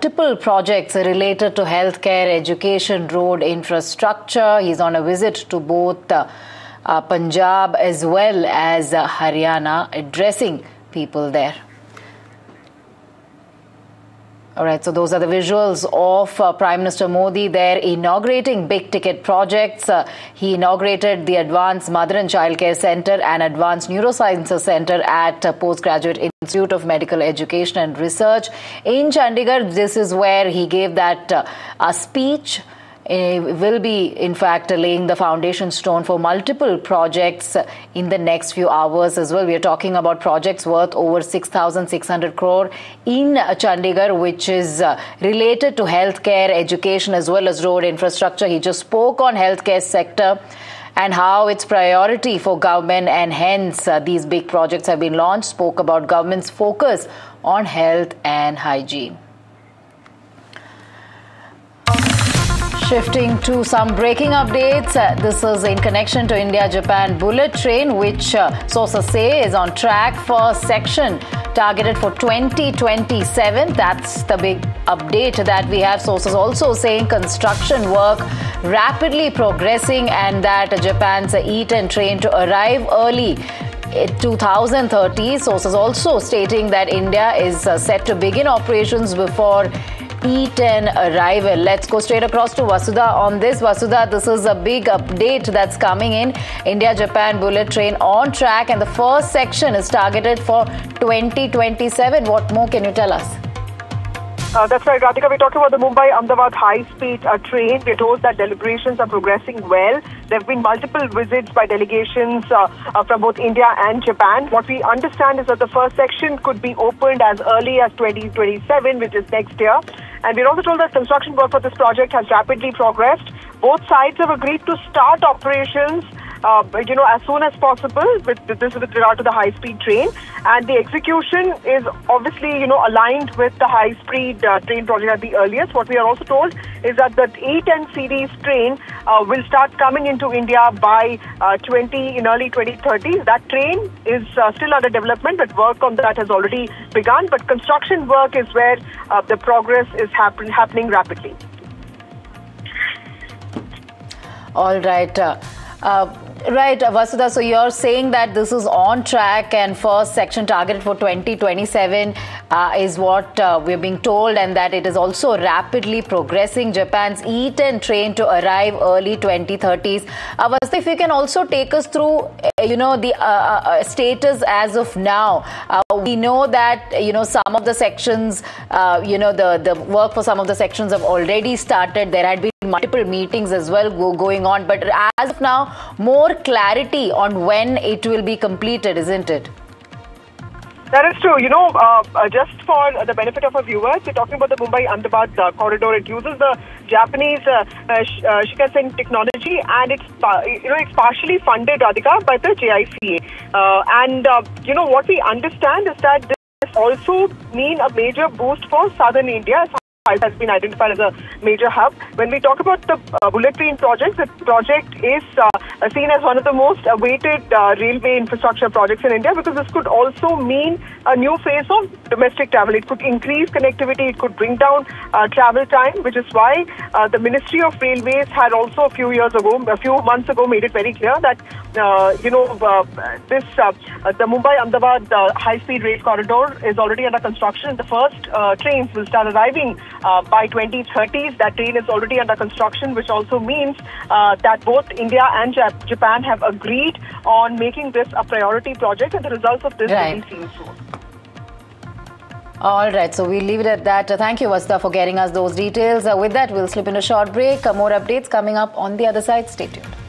multiple projects related to healthcare, education, road infrastructure. He's on a visit to both Punjab as well as Haryana, addressing people there. All right, so those are the visuals of Prime Minister Modi there inaugurating big ticket projects. He inaugurated the Advanced Mother and Child Care Centre and Advanced Neurosciences Centre at Postgraduate Institute of Medical Education and Research in Chandigarh. This is where he gave that speech. Will be, in fact, laying the foundation stone for multiple projects in the next few hours as well. We are talking about projects worth over 6,600 crore in Chandigarh, which is related to healthcare, education, as well as road infrastructure. He just spoke on healthcare sector and how it's priority for government, and hence these big projects have been launched. Spoke about government's focus on health and hygiene. Shifting to some breaking updates, this is in connection to India-Japan bullet train, which sources say is on track for section targeted for 2027. That's the big update that we have. Sources also saying construction work rapidly progressing and that Japan's E10 train to arrive early 2030. Sources also stating that India is set to begin operations before E10 arrival. Let's go straight across to Vasudha on this. Vasudha, this is a big update that's coming in. India-Japan bullet train on track and the first section is targeted for 2027. What more can you tell us? That's right, Radhika. We're talking about the Mumbai-Ahmedabad high-speed train. We're told that deliberations are progressing well. There have been multiple visits by delegations from both India and Japan. What we understand is that the first section could be opened as early as 2027, which is next year. And we're also told that construction work for this project has rapidly progressed. Both sides have agreed to start operations as soon as possible with regard to the high-speed train. And the execution is obviously, aligned with the high-speed train project at the earliest. What we are also told is that the E10 series train will start coming into India by in early 2030s. That train is still under development, but work on that has already begun. But construction work is where the progress is happening rapidly. All right. Right, Vasudha, so you're saying that this is on track and first section targeted for 2027 is what we're being told, and that it is also rapidly progressing. Japan's E10 train to arrive early 2030s. Vasudha, if you can also take us through, the status as of now. We know that, some of the sections, the work for some of the sections have already started. There had been multiple meetings as well going on, but as of now, more clarity on when it will be completed, isn't it? That is true. Just for the benefit of our viewers, we're talking about the Mumbai-Ahmedabad corridor. It uses the Japanese Shinkansen technology, and it's partially funded, Radhika, by the JICA. What we understand is that this also mean a major boost for southern India. Has been identified as a major hub. When we talk about the bullet train project, the project is seen as one of the most awaited railway infrastructure projects in India, because this could also mean a new phase of domestic travel. It could increase connectivity, it could bring down travel time, which is why the Ministry of Railways had also a few months ago made it very clear that the Mumbai-Ahmedabad high-speed rail corridor is already under construction. The first trains will start arriving by 2030s. That train is already under construction, which also means that both India and Japan have agreed on making this a priority project, and the results of this will be seen soon. All right, so we'll leave it at that. Thank you, Vasudha, for getting us those details. With that, we'll slip in a short break. More updates coming up on the other side. Stay tuned.